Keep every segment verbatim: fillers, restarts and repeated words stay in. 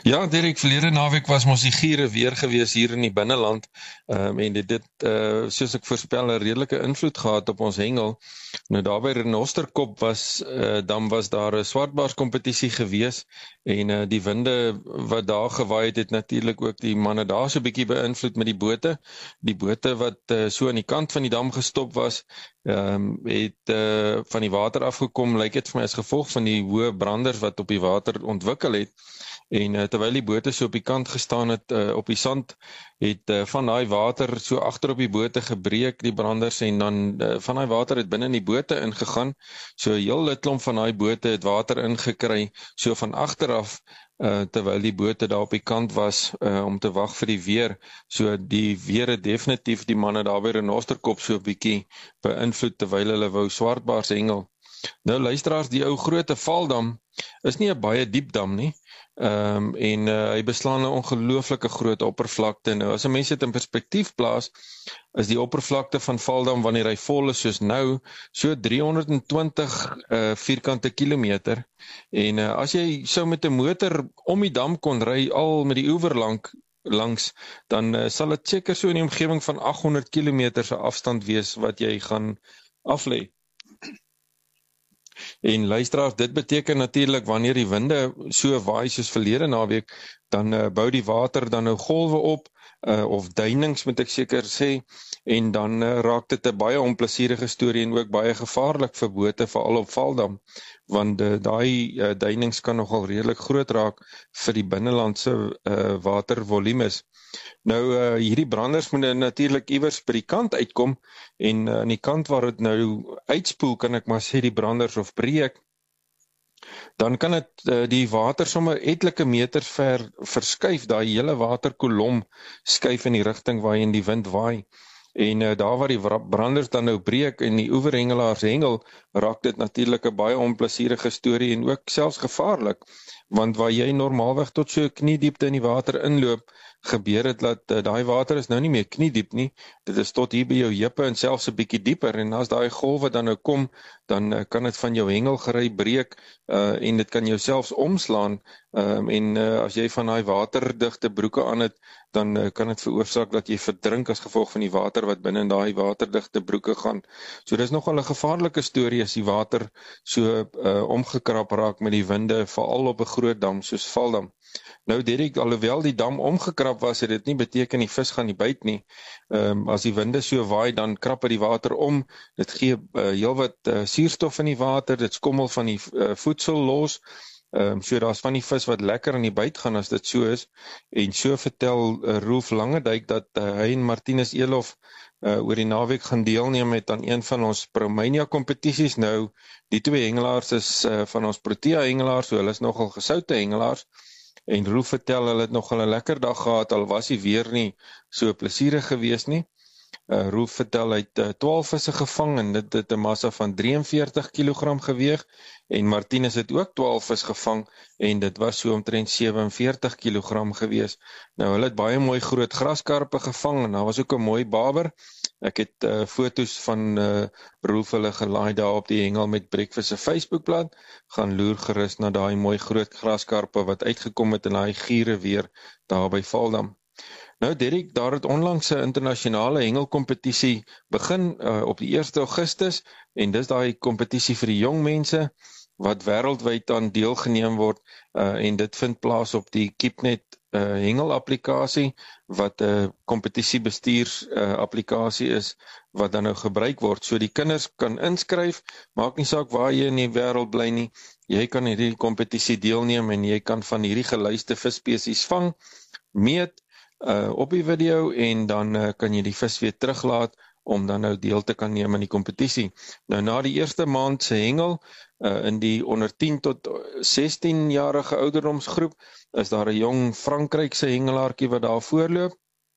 Ja, Derek, verlede naweek was mos die giere weer gewees hier in die binneland, um, en dit het, uh, soos ek voorspel, 'n redelike invloed gehad op ons hengel. Nou daar by Renosterkop was, uh, dan was daar 'n swartbaarskompetisie gewees, en uh, die winde wat daar gewaai het, het natuurlik ook die manne daar so 'n bietjie beïnvloed met die bote. Die bote wat uh, so aan die kant van die dam gestop was, um, het uh, van die water afgekom, lyk dit vir my as gevolg van die hoë branders wat op die water ontwikkel het. En uh, terwyl die bote so op die kant gestaan het, uh, op die sand, het uh, van daai water so agter op die bote gebreek, die branders, en dan uh, van daai water het binne in die bote ingegaan. So 'n heel lid klomp van daai bote het water ingekry, so van agteraf, uh, terwyl die bote daar op die kant was, uh, om te wag vir die weer. So die weer het definitief die manne daar by Renosterkop so 'n bietjie beïnvloed, terwyl hulle wou swartbaars hengel. Nou luisteraars, die ou Groote Valdam is nie 'n baie diep dam nie. Um, en uh, hy beslaan 'n ongelooflike groot oppervlakte. Nou, as 'n mens dit in perspektief plaas, is die oppervlakte van Valdam, wanneer hy vol is soos nou, so driehonderd en twintig uh, vierkante kilometer. En uh, as jy sou met 'n motor om die dam kon ry, al met die oewer lang, langs, dan uh, sal dit seker so in die omgewing van agthonderd kilometer se afstand wees wat jy gaan aflê. En luisteraars, dit beteken natuurlik wanneer die winde so waai soos verlede naweek, dan uh, bou die water dan nou golwe op, uh, of duinings moet ek seker sê, en dan uh, raak dit 'n baie onplesierige storie en ook baie gevaarlik vir bote, veral op Valdam, want uh, daai uh, duinings kan nogal redelik groot raak vir die binnelandse uh, watervolumes. Nou, uh, hierdie branders moet natuurlik iewers by die kant uitkom, en uh, aan die kant waar het nou uitspoel, kan ek maar sê, die branders of breek, dan kan het uh, die water sommer etlike meters ver verskuif, daai hele waterkolom skuif in die rigting waarheen die wind waai. En uh, daar waar die branders dan nou breek en die oeverhengelaars hengel, raak dit natuurlik 'n baie onplesierige storie en ook selfs gevaarlik, want waar jy normaalweg tot so kniediepte in die water inloop, gebeur het dat uh, daai water is nou nie meer kniediep nie, dit is tot hier by jou heupe en selfs 'n bietjie dieper, en as daai golwe dan nou kom, dan uh, kan dit van jou hengelgerei breek, uh, en dit kan jou selfs omslaan, um, en uh, as jy van daai waterdigte broeke aan het, dan uh, kan dit veroorsaak dat jy verdrink as gevolg van die water wat binne in daai waterdigte broeke gaan. So dis nogal 'n gevaarlike storie as die water so uh, omgekrap raak met die winde, veral op 'n groot dam soos Valdam. Nou Derek, alhoewel die dam omgekrap was, het dit nie beteken die vis gaan nie byt nie. Um, as die winde so waai, dan krap het die water om, dit gee uh, heel wat uh, suurstof in die water, dit skommel van die uh, voedsel los, um, so daar's van die vis wat lekker in die byt gaan as dit so is, en so vertel uh, Rolf Langedyk dat uh, hy en Martinus Elof uh, oor die naweek gaan deelneem met aan een van ons Promania kompetisies. Nou, die twee hengelaars is uh, van ons Protea hengelaars, so hulle is nogal gesoute hengelaars, en Rolf vertel, hulle het nogal 'n lekker dag gehad, al was die weer nie so plesierig gewees nie. Uh, Rolf vertel, hy het uh, twaalf visse gevang, en dit het 'n massa van drie en veertig kilogram geweeg, en Martinus het ook twaalf vis gevang, en dit was so omtrent sewe en veertig kilogram gewees. Nou, hulle het baie mooi groot graskarpe gevang, en daar was ook 'n mooi baber. Ek het uh, foto's van uh, Rolf hulle gelaai daar op die Hengel met Breakfast se Facebookblad, gaan loer gerus na daai mooi groot graskarpe wat uitgekom het in daai giere weer daar by Valdam. Nou Derek, daar het onlangs 'n internasionale hengelkompetisie begin uh, op die eerste Augustus, en dis daai kompetisie vir die jong mense, wat wêreldwyd aan deelgeneem word, uh, en dit vind plaas op die KeepNet uh, hengel-applikasie, wat 'n uh, kompetisiebestuurs uh, applikasie is, wat dan nou gebruik word. So die kinders kan inskryf, maak nie saak waar jy in die wêreld bly nie, jy kan in hierdie kompetisie deelneem, en jy kan van hierdie geluiste visspesies vang, meet, Uh, op die video, en dan uh, kan jy die vis weer teruglaat om dan nou deel te kan neem in die kompetisie. Nou na die eerste maand se hengel uh, in die onder tien tot sestien jarige ouderdomsgroep is daar 'n jong Frankryse hengelaartjie wat daar voorloop,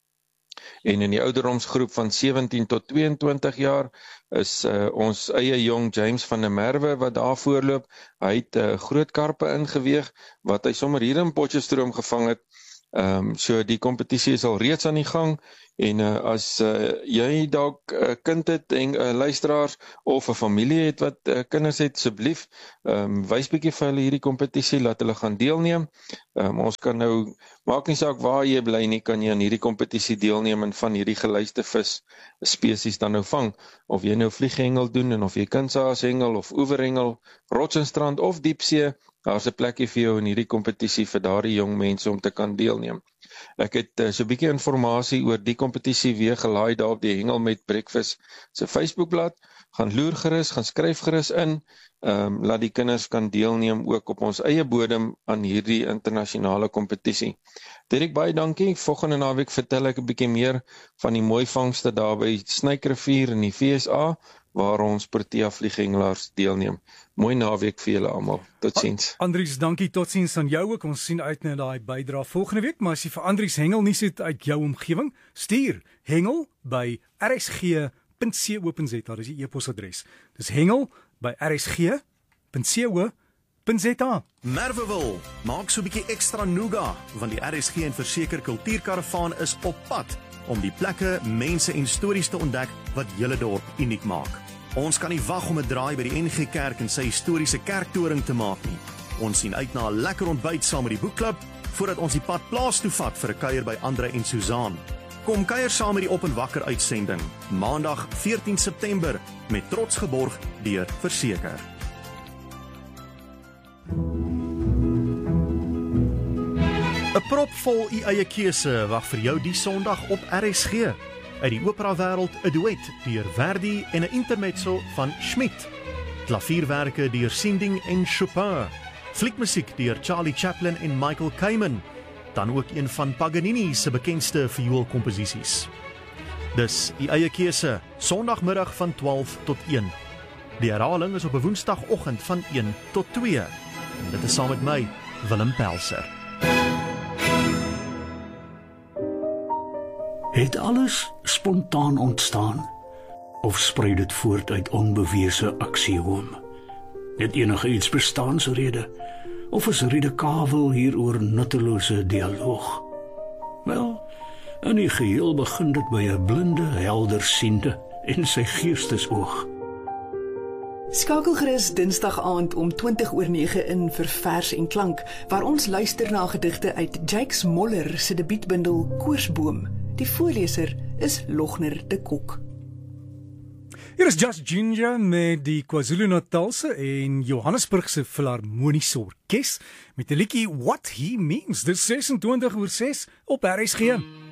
en in die ouderdomsgroep van sewentien tot twee en twintig jaar is uh, ons eie jong James van der Merwe wat daar voorloop. Hy het uh, groot karpe ingeweeg wat hy sommer hier in Potchefstroom gevang het. Um, so die kompetisie is al reeds aan die gang, En uh, as uh, jy dalk 'n uh, kind het en uh, luisteraars of 'n familie het wat uh, kinders het, asseblief, um, wys bietjie vir hulle hierdie kompetisie, laat hulle gaan deelneem. Um, ons kan nou, maak nie saak waar jy bly nie, kan jy aan hierdie kompetisie deelneem en van hierdie geluiste vis spesies dan nou vang. Of jy nou vlieghengel doen en of jy kunshaashengel of oeverhengel, rotsenstrand of diepsee, daar's 'n plekkie vir jou in hierdie kompetisie vir daardie jong mense om te kan deelneem. Ek het uh, so 'n bietjie inligting oor die kompetisie weer gelaai daar op die Hengel met Breakfast se Facebookblad. Gaan loer gerus, gaan skryf gerus in. Ehm um, laat die kinders kan deelneem ook op ons eie bodem aan hierdie internasionale kompetisie. Dirk, baie dankie. Volgende naweek vertel ek 'n bietjie meer van die mooi vangste daar by Snykrivier in die V S A waar ons Protea vlieghengelaars deelneem. Mooi naweek vir julle almal. Totsiens. Andries, dankie. Totsiens aan jou ook. Ons sien uit na daai bydra volgende week, maar as jy vir Andries hengel nie sit uit jou omgewing, stuur hengel by r s g punt co punt z a. Dis die e-posadres. Dis hengel by r s g punt co punt z a. Merwewil, maak so 'n bietjie ekstra nougat, want die R S G en Verseker Kultuurkaravaan is op pad om die plekke, mense en stories te ontdek wat julle dorp uniek maak. Ons kan nie wag om 'n draai by die N G Kerk en sy historiese kerktoring te maak nie. Ons sien uit na 'n lekker ontbyt saam met die boekklub voordat ons die pad plaas toe vat vir 'n kuier by Andre en Suzaan. Kom kuier saam met die Op en Wakker uitsending, Maandag veertien September, met trots geborg deur Verseker. 'n Propvol u eie keuse wag vir jou die Sondag op R S G. Uit die opera wêreld 'n duet deur Verdi en 'n intermezzo van Schmidt. Klavierwerke deur Sinding en Chopin. Fliekmusiek deur Charlie Chaplin en Michael Kamen. Dan ook een van Paganini se bekendste vioolkomposisies. Dis u eie keuse, Sondagmiddag van twaalf tot een. Die herhaling is op 'n Woensdagoggend van een tot twee. En dit is saam met my, Willem Pelser. Het alles spontaan ontstaan? Of sprei dit voort uit onbewese aksioom? Het enige iets bestaansrede? Of is redekawel hieroor nuttelose dialoog? Wel, in die geheel begin dit by 'n blinde, heldersiende en sy geestesoog. Skakel gerus Dinsdag aand om twintig oor nege in vir Vers en Klank, waar ons luister na gedigte uit Jakes Moller se debuutbundel Koorsboom. Die voorleser is Logner de Kok. Hier is Just Ginger met die KwaZulu-Natalse en Johannesburgse Filharmoniese Orkees met die liedjie What He Means. Dis ses en twintig oor ses op R S G.